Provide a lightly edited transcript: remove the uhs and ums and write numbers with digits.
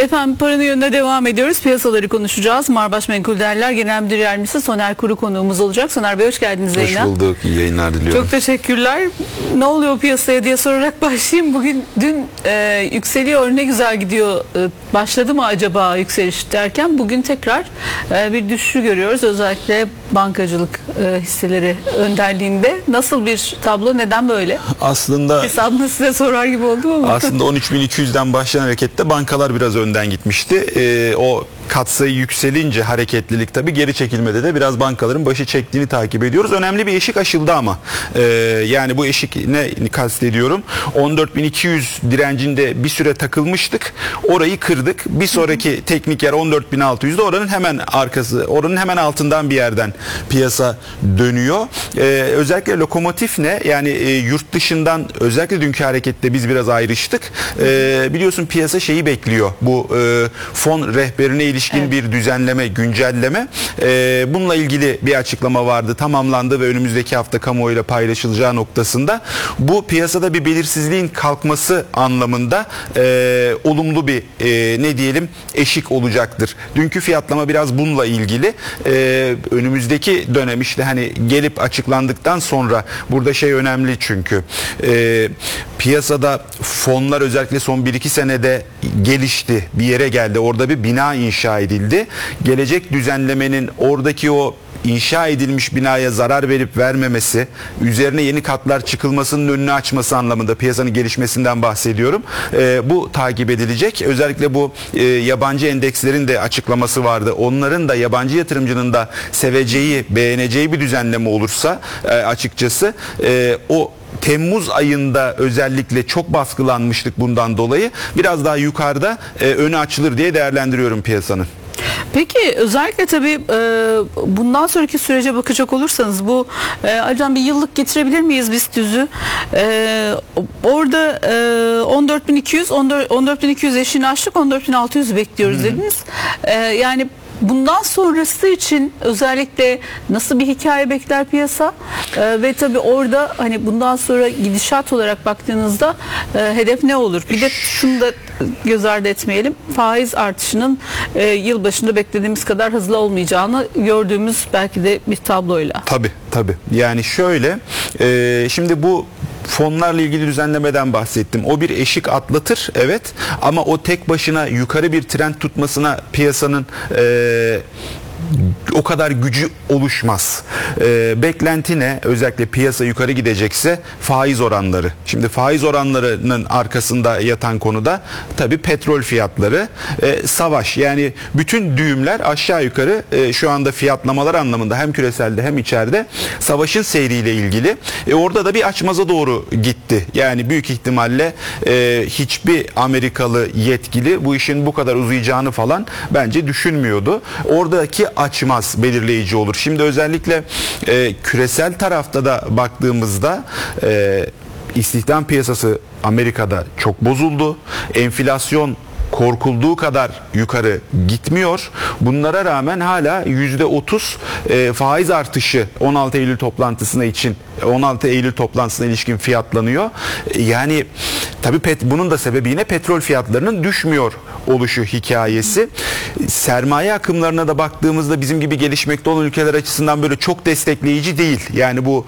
Efendim paranın yönüne devam ediyoruz. Piyasaları konuşacağız. Marbaş Menkul Değerler Genel Müdür Yardımcısı Soner Kuru konuğumuz olacak. Soner Bey hoş geldiniz yayına. Hoş bulduk. İyi yayınlar diliyorum. Çok teşekkürler. Ne oluyor piyasaya diye sorarak başlayayım. Dün yükseliyor, ne güzel gidiyor. Başladı mı acaba yükseliş derken bugün tekrar bir düşüşü görüyoruz. Özellikle bankacılık hisseleri önderliğinde. Nasıl bir tablo? Neden böyle? Aslında hesabını size sorar gibi oldum ama. Aslında 13.200'den başlayan harekette bankalar biraz önden gitmişti. O katsayı yükselince hareketlilik tabii geri çekilmede de biraz bankaların başı çektiğini takip ediyoruz. Önemli bir eşik aşıldı ama. Yani bu eşik ne kastediyorum? 14.200 direncinde bir süre takılmıştık. Orayı kırdık. Bir sonraki teknik yer 14.600'de oranın hemen arkası, oranın hemen altından bir yerden piyasa dönüyor. Özellikle lokomotif ne? Yani yurt dışından özellikle dünkü harekette biz biraz ayrıştık. Biliyorsun piyasa şeyi bekliyor. Bu fon rehberine ilişkin bir düzenleme, güncelleme. Bununla ilgili bir açıklama vardı. Tamamlandı ve önümüzdeki hafta kamuoyuyla paylaşılacağı noktasında. Bu piyasada bir belirsizliğin kalkması anlamında olumlu bir ne diyelim eşik olacaktır. Dünkü fiyatlama biraz bununla ilgili. Önümüzdeki dönem işte hani gelip açıklandıktan sonra burada şey önemli çünkü piyasada fonlar özellikle son 1-2 senede gelişti. Bir yere geldi. Orada bir bina inşa edildi. Gelecek düzenlemenin oradaki o inşa edilmiş binaya zarar verip vermemesi, üzerine yeni katlar çıkılmasının önünü açması anlamında piyasanın gelişmesinden bahsediyorum. Bu takip edilecek. Özellikle bu yabancı endekslerin de açıklaması vardı. Onların da yabancı yatırımcının da seveceği, beğeneceği bir düzenleme olursa açıkçası o Temmuz ayında özellikle çok baskılanmıştık bundan dolayı. Biraz daha yukarıda önü açılır diye değerlendiriyorum piyasanın. Peki özellikle tabii bundan sonraki sürece bakacak olursanız bu Alican bir yıllık getirebilir miyiz BIST 100'ü? Orada 14.200 eşiğini aştık, 14.600 bekliyoruz dediniz. Yani bundan sonrası için özellikle nasıl bir hikaye bekler piyasa? Ve tabii orada hani bundan sonra gidişat olarak baktığınızda hedef ne olur? Bir de şunu da göz ardı etmeyelim. Faiz artışının yılbaşında beklediğimiz kadar hızlı olmayacağını gördüğümüz belki de bir tabloyla. Tabii. Yani şöyle şimdi bu fonlarla ilgili düzenlemeden bahsettim. O bir eşik atlatır evet ama o tek başına yukarı bir trend tutmasına piyasanın o kadar gücü oluşmaz. Beklenti ne? Özellikle piyasa yukarı gidecekse faiz oranları. Şimdi faiz oranlarının arkasında yatan konuda tabii petrol fiyatları, savaş. Yani bütün düğümler aşağı yukarı şu anda fiyatlamalar anlamında hem küreselde hem içeride savaşın seyriyle ilgili. Orada da bir açmaza doğru gitti. Yani büyük ihtimalle hiçbir Amerikalı yetkili bu işin bu kadar uzayacağını falan bence düşünmüyordu. Oradaki açmaz belirleyici olur. Şimdi özellikle küresel tarafta da baktığımızda istihdam piyasası Amerika'da çok bozuldu. Enflasyon korkulduğu kadar yukarı gitmiyor. Bunlara rağmen hala %30 faiz artışı 16 Eylül toplantısına ilişkin fiyatlanıyor. Yani tabii bunun da sebebi yine petrol fiyatlarının düşmüyor oluşu hikayesi. Sermaye akımlarına da baktığımızda bizim gibi gelişmekte olan ülkeler açısından böyle çok destekleyici değil. Yani bu